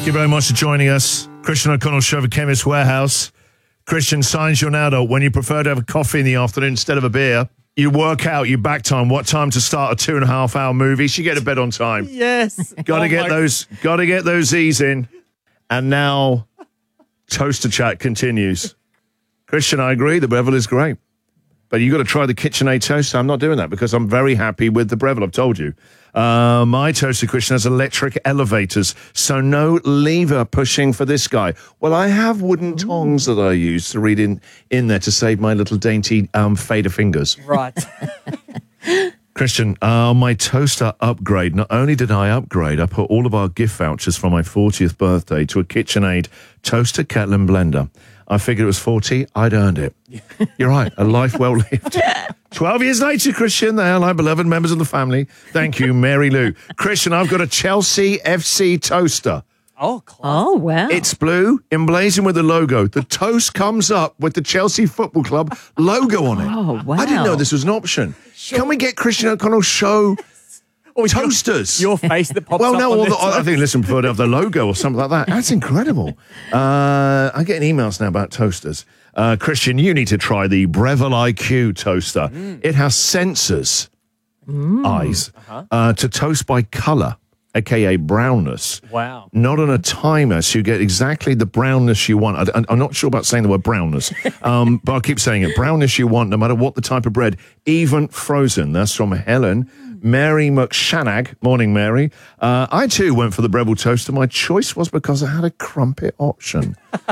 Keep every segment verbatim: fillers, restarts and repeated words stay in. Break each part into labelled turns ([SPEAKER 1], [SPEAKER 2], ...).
[SPEAKER 1] you very much for joining us. Christian O'Connell Show for Chemist Warehouse. Christian, signs your now, when you prefer to have a coffee in the afternoon instead of a beer. You work out your back time, what time to start a two and a half hour movie. So you get to bed on time.
[SPEAKER 2] Yes.
[SPEAKER 1] Got to
[SPEAKER 2] oh
[SPEAKER 1] get those, got to get those E's in. And now, Toaster Chat continues. Christian, I agree. The Breville is great. But you got to try the KitchenAid toaster. I'm not doing that because I'm very happy with the Breville, I've told you. Uh, my toaster, Christian, has electric elevators, so no lever pushing for this guy. Well, I have wooden tongs that I use to read in, in there to save my little dainty um, fader fingers.
[SPEAKER 2] Right.
[SPEAKER 1] Christian, uh, my toaster upgrade. Not only did I upgrade, I put all of our gift vouchers for my fortieth birthday to a KitchenAid toaster, kettle and blender. I figured it was forty. I'd earned it. You're right. A life well lived. Twelve years later, Christian, they are my beloved members of the family. Thank you, Mary Lou. Christian, I've got a Chelsea F C toaster.
[SPEAKER 2] Oh, class.
[SPEAKER 3] Oh, wow.
[SPEAKER 1] It's blue, emblazoned with the logo. The toast comes up with the Chelsea Football Club logo on it.
[SPEAKER 3] Oh, wow.
[SPEAKER 1] I didn't know this was an option. Sure. Can we get Christian O'Connell Show
[SPEAKER 2] Or
[SPEAKER 1] toasters?
[SPEAKER 2] Your, your face that pops
[SPEAKER 1] well,
[SPEAKER 2] up
[SPEAKER 1] no,
[SPEAKER 2] on
[SPEAKER 1] or
[SPEAKER 2] this
[SPEAKER 1] the, I think listen, prefer to have the logo or something like that. That's incredible. Uh, I'm getting emails now about toasters. Uh, Christian, you need to try the Breville I Q toaster. Mm. It has sensors, mm. eyes, uh-huh. uh, to toast by colour, aka brownness.
[SPEAKER 2] Wow.
[SPEAKER 1] Not on a timer, so you get exactly the brownness you want. I, I'm not sure about saying the word brownness, um, but I'll keep saying it. Brownness you want, no matter what the type of bread, even frozen. That's from Helen. Mary McShanag. Morning, Mary. Uh, I, too, went for the Breville toaster. My choice was because I had a crumpet option.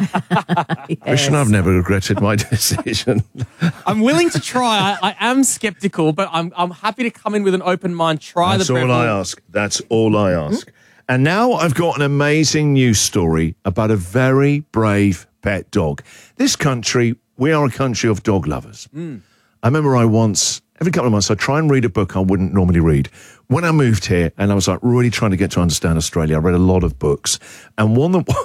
[SPEAKER 3] Yes.
[SPEAKER 1] Christian, I've never regretted my decision.
[SPEAKER 2] I'm willing to try. I, I am sceptical, but I'm I'm happy to come in with an open mind, try
[SPEAKER 1] That's
[SPEAKER 2] the Breville.
[SPEAKER 1] all I ask. That's all I ask. And now I've got an amazing news story about a very brave pet dog. This country, we are a country of dog lovers. Mm. I remember I once... Every couple of months, I try and read a book I wouldn't normally read. When I moved here, and I was like really trying to get to understand Australia, I read a lot of books. And one that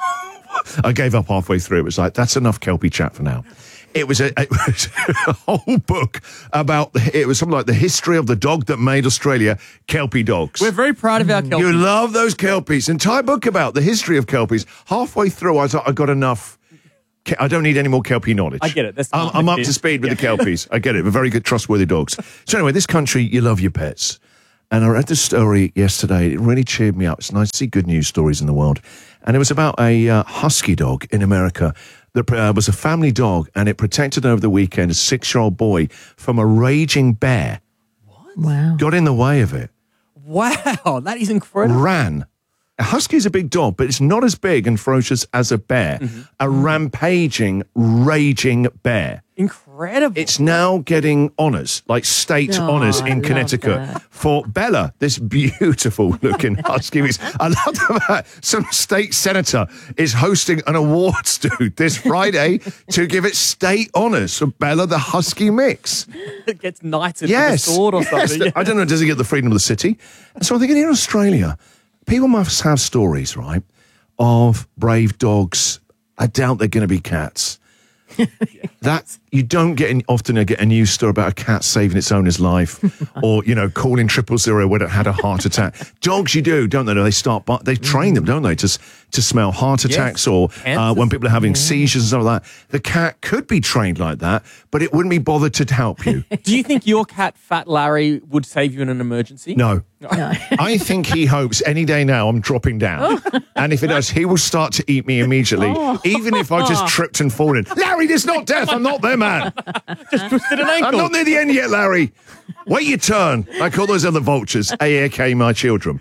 [SPEAKER 1] I gave up halfway through. It was like, that's enough Kelpie chat for now. It was a, it was a whole book about, the, it was something like the history of the dog that made Australia, Kelpie dogs.
[SPEAKER 2] We're very proud of our Kelpies.
[SPEAKER 1] You love those Kelpies. Entire book about the history of Kelpies. Halfway through, I thought I got enough. I don't need any more Kelpie knowledge.
[SPEAKER 2] I get it. That's
[SPEAKER 1] I'm, I'm up to speed with yeah. the Kelpies. I get it. They're very good, trustworthy dogs. So anyway, this country, you love your pets. And I read this story yesterday. It really cheered me up. It's nice to see good news stories in the world. And it was about a uh, husky dog in America that uh, was a family dog, and it protected over the weekend a six-year-old boy from a raging bear.
[SPEAKER 2] What?
[SPEAKER 3] Wow.
[SPEAKER 1] Got in the way of it.
[SPEAKER 2] Wow, that is incredible.
[SPEAKER 1] Ran. A husky is a big dog, but it's not as big and ferocious as a bear. Mm-hmm. A rampaging, raging bear.
[SPEAKER 2] Incredible.
[SPEAKER 1] It's now getting honours, like state
[SPEAKER 3] oh,
[SPEAKER 1] honours in
[SPEAKER 3] I
[SPEAKER 1] Connecticut for Bella, this beautiful-looking husky. I love that some state senator is hosting an awards dude this Friday to give it state honours for Bella, the husky mix.
[SPEAKER 2] It gets knighted
[SPEAKER 1] yes,
[SPEAKER 2] with a sword or
[SPEAKER 1] yes.
[SPEAKER 2] something. Yeah.
[SPEAKER 1] I don't know, does he get the freedom of the city? And so I'm thinking, in Australia, people must have stories, right, of brave dogs. I doubt they're going to be cats. yeah. That you don't get in, often get a news story about a cat saving its owner's life, or you know calling triple zero when it had a heart attack. Dogs, you do, don't they? They start, they train them, don't they, to to smell heart attacks yes. or uh, when people are having seizures and stuff like that. The cat could be trained like that, but it wouldn't be bothered to help you.
[SPEAKER 2] Do you think your cat, Fat Larry, would save you in an emergency?
[SPEAKER 1] No. no. I think he hopes any day now I'm dropping down. And if it does, he will start to eat me immediately, oh. even if I just tripped and fallen. Larry, this is not death. I'm not there, man.
[SPEAKER 2] Just twisted an ankle.
[SPEAKER 1] I'm not near the end yet, Larry. Wait your turn. Like all those other vultures, A A K my children.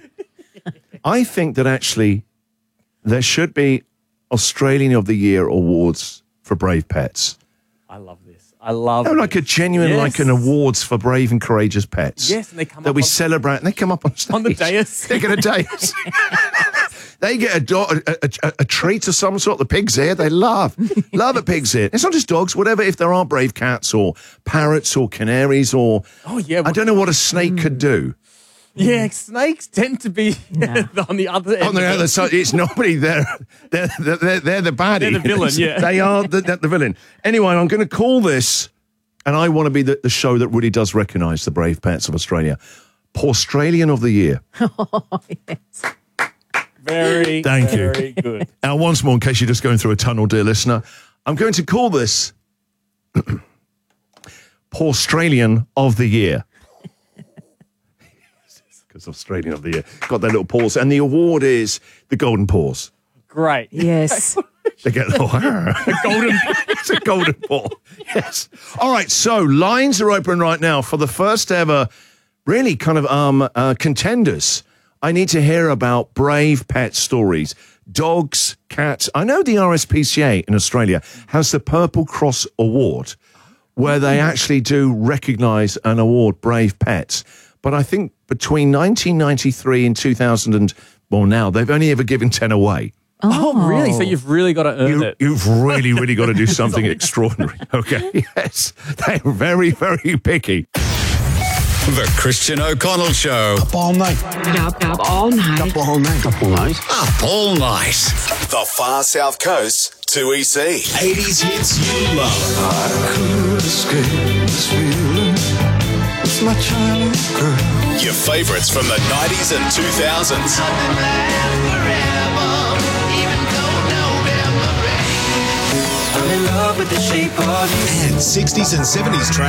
[SPEAKER 1] I think that actually there should be Australian of the Year awards for brave pets.
[SPEAKER 2] I love this. I love
[SPEAKER 1] no, like a genuine, yes. like an awards for brave and courageous pets.
[SPEAKER 2] Yes, and they come
[SPEAKER 1] that
[SPEAKER 2] up
[SPEAKER 1] we
[SPEAKER 2] on,
[SPEAKER 1] celebrate. And they come up on stage.
[SPEAKER 2] On the dais.
[SPEAKER 1] They get a dais. They get a, do- a, a, a treat of some sort. The pig's ear, they love. Love a pig's ear. It's not just dogs, whatever. If there are brave cats or parrots or canaries or...
[SPEAKER 2] Oh, yeah. Well,
[SPEAKER 1] I don't know what a snake mm. could do.
[SPEAKER 2] Yeah, snakes tend to be no. on the other end.
[SPEAKER 1] On the other side, it's nobody. They're, they're, they're, they're the baddie.
[SPEAKER 2] They're the villain, yeah.
[SPEAKER 1] They are the, the villain. Anyway, I'm going to call this, and I want to be the, the show that really does recognise the brave pets of Australia. Australian of the Year.
[SPEAKER 3] Oh, yes.
[SPEAKER 2] Very,
[SPEAKER 1] Thank you.
[SPEAKER 2] very good.
[SPEAKER 1] Now, once more, in case you're just going through a tunnel, dear listener, I'm going to call this Australian of the Year. Because Australian of the Year. Got their little paws. And the award is the Golden Paws.
[SPEAKER 2] Great.
[SPEAKER 3] Yes.
[SPEAKER 1] They get the golden. It's a golden paw. Yes. All right. So lines are open right now for the first ever, really kind of um uh, contenders. I need to hear about brave pet stories. Dogs, cats. I know the R S P C A in Australia has the Purple Cross Award, where they actually do recognise and award brave pets. But I think between nineteen ninety-three and two thousand, and well, now they've only ever given ten away.
[SPEAKER 2] Oh, oh really? So you've really got to earn
[SPEAKER 1] You,
[SPEAKER 2] it.
[SPEAKER 1] you've really, really got to do something extraordinary. Okay, yes. They're very, very picky.
[SPEAKER 4] The Christian O'Connell Show.
[SPEAKER 5] Up all night.
[SPEAKER 6] Up, up all night.
[SPEAKER 5] Up all night. Up all night.
[SPEAKER 4] Up all night.
[SPEAKER 7] The far south coast to E C. eighties hits you love.
[SPEAKER 5] I could escape this feeling. It's my childhood girl.
[SPEAKER 7] Your favourites from the nineties and two thousands.
[SPEAKER 5] I'm in love with the shape of you.
[SPEAKER 7] And sixties and seventies tracks.